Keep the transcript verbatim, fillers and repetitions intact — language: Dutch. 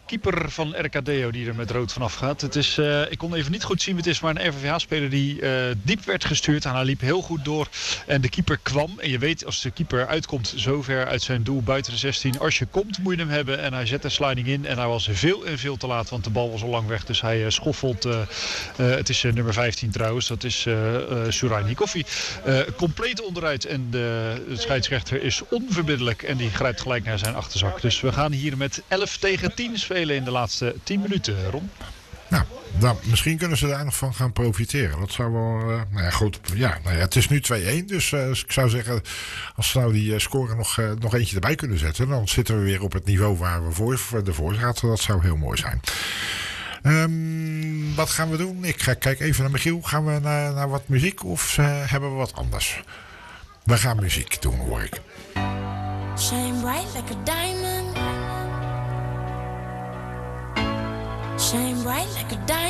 keeper van R K Deo die er met rood vanaf gaat. Het is, uh, ik kon even niet goed zien wie het is, maar een R V V H-speler die uh, diep werd gestuurd. En hij liep heel goed door en de keeper kwam. En je weet, als de keeper uitkomt zo ver uit zijn doel buiten de zestien. Als je komt moet je hem hebben. En hij zet een sliding in en hij was veel en veel te laat, want de bal was al lang weg. Dus hij uh, schoffelt. Uh, uh, het is uh, nummer vijftien trouwens. Dat is uh, uh, Surai Nikofi. Uh, compleet onderuit en de, de scheidsrechter is onverbiddelijk. En die grijpt gelijk naar zijn achterzak. Dus we gaan hier met elf tegen tien spelen in de laatste tien minuten, Ron. Nou, dan, misschien kunnen ze daar nog van gaan profiteren. Dat zou wel... Uh, nou ja, goed. Ja, nou ja, het is nu twee-een. Dus, uh, dus ik zou zeggen, als ze nou die uh, score nog, uh, nog eentje erbij kunnen zetten, dan zitten we weer op het niveau waar we voor, ervoor zaten. Dat zou heel mooi zijn. Um, wat gaan we doen? Ik ga, kijk even naar Michiel. Gaan we naar, naar wat muziek of uh, hebben we wat anders? We gaan muziek doen, hoor ik. Shine bright like a diamond. Shine bright like a diamond.